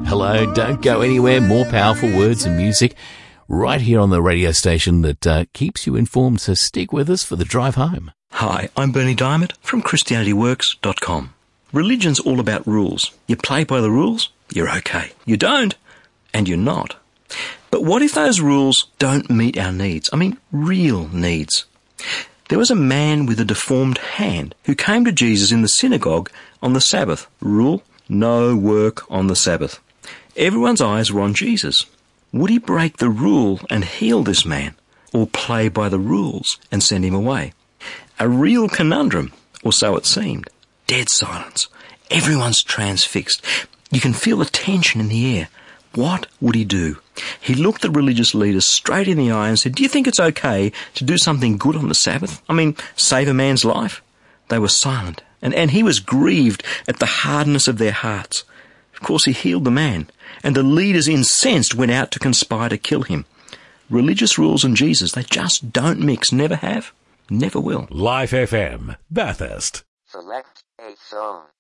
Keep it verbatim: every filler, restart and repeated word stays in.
Hello, don't go anywhere. More powerful words and music right here on the radio station that uh, keeps you informed. So stick with us for the drive home. Hi, I'm Bernie Diamond from Christianity Works dot com. Religion's all about rules. You play by the rules, you're okay. You don't, and you're not. But what if those rules don't meet our needs? I mean, real needs. There was a man with a deformed hand who came to Jesus in the synagogue on the Sabbath. Rule, no work on the Sabbath. Everyone's eyes were on Jesus. Would he break the rule and heal this man, or play by the rules and send him away? A real conundrum, or so it seemed. Dead silence. Everyone's transfixed. You can feel the tension in the air. What would he do? He looked the religious leaders straight in the eye and said, "Do you think it's okay to do something good on the Sabbath? I mean, save a man's life?" They were silent, and, and he was grieved at the hardness of their hearts. Of course, he healed the man, and the leaders, incensed, went out to conspire to kill him. Religious rules and Jesus, they just don't mix, never have, never will. Life F M, Bathurst. Select a song.